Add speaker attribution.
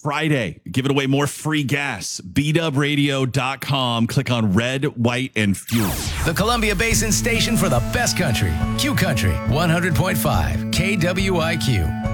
Speaker 1: Friday. Giving away more free gas. BWradio.com. Click on red, white, and fuel.
Speaker 2: The Columbia Basin station for the best country. Q Country 100.5 KWIQ.